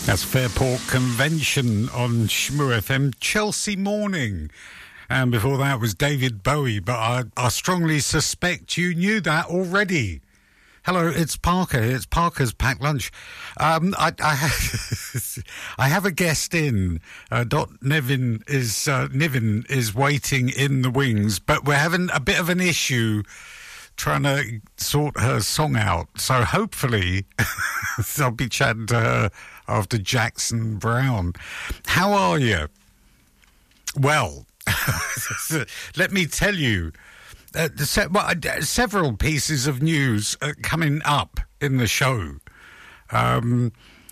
That's Fairport Convention on Shmoo FM, Chelsea Morning. And before that was David Bowie, but I strongly suspect you knew that already. Hello, it's Parker. It's Parker's Packed Lunch. I have a guest in. Niven is waiting in the wings, but we're having a bit of an issue trying to sort her song out. So hopefully I'll be chatting to her after Jackson Brown. How are you? Well, let me tell you, several pieces of news coming up in the show. And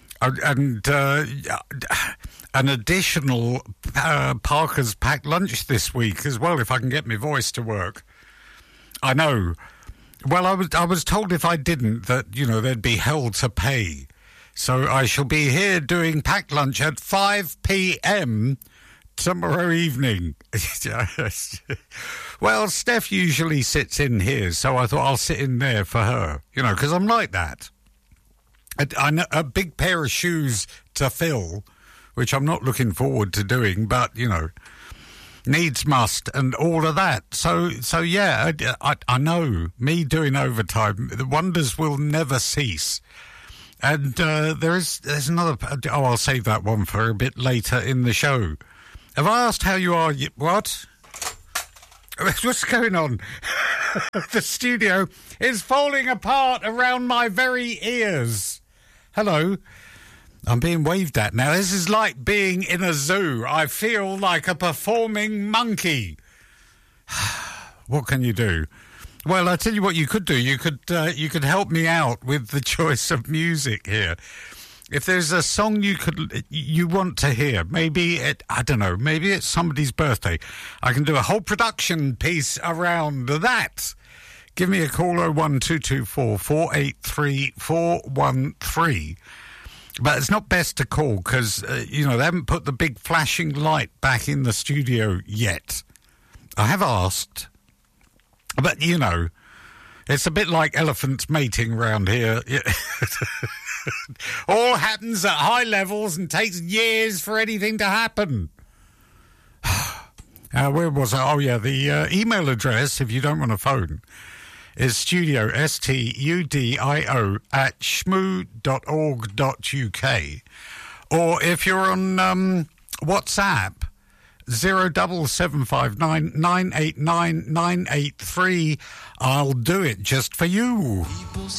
an additional Parker's Packed Lunch this week as well, if I can get my voice to work. I know. Well, I was told if I didn't that, there'd be hell to pay. So I shall be here doing Packed Lunch at 5 p.m. tomorrow evening. Well, Steph usually sits in here, so I thought I'll sit in there for her, because I'm like that. I know a big pair of shoes to fill, which I'm not looking forward to doing, but, needs must and all of that. So yeah, I know, me doing overtime, the wonders will never cease. And there's another... I'll save that one for a bit later in the show. Have I asked how you are? What? What's going on? The studio is falling apart around my very ears. Hello. I'm being waved at now. This is like being in a zoo. I feel like a performing monkey. What can you do? Well, I tell you what you could do. You could help me out with the choice of music here. If there's a song you want to hear, maybe maybe it's somebody's birthday. I can do a whole production piece around that. Give me a call 01224 483 413. But it's not best to call because, they haven't put the big flashing light back in the studio yet. I have asked. But, it's a bit like elephants mating around here. All happens at high levels and takes years for anything to happen. Where was I? Oh, yeah, the email address, if you don't want to phone, is studio, studio, at shmoo.org.uk. Or if you're on WhatsApp, 07759 989 983, I'll do it just for you.